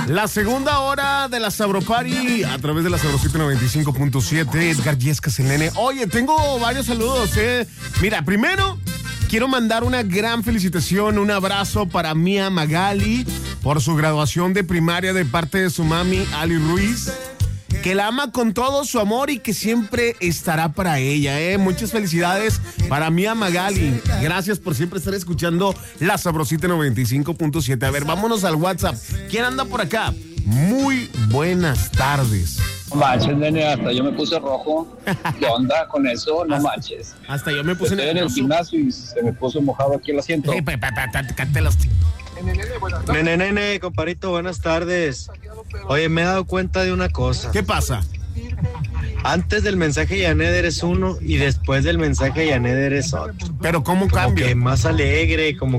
La segunda hora de la Sabro Party a través de la Sabrosita 95.7. Edgar Yescas, el nene. Oye, tengo varios saludos, Mira, primero quiero mandar una gran felicitación, un abrazo para Mía Magali por su graduación de primaria de parte de su mami, Ali Ruiz, que la ama con todo su amor y que siempre estará para ella, Muchas felicidades para Mía Magali. Gracias por siempre estar escuchando la Sabrosita 95.7. A ver, vámonos al WhatsApp. ¿Quién anda por acá? Muy buenas tardes. No manches, nene, hasta yo me puse rojo. ¿Qué onda con eso? No manches. Hasta yo me puse Estoy en el gimnasio y se me puso mojado aquí el asiento. Nene, comparito, buenas tardes. Oye, me he dado cuenta de una cosa. ¿Qué pasa? Antes del mensaje Yanet eres uno y después del mensaje Yanet eres otro. Pero ¿cómo Como cambia? que más alegre, como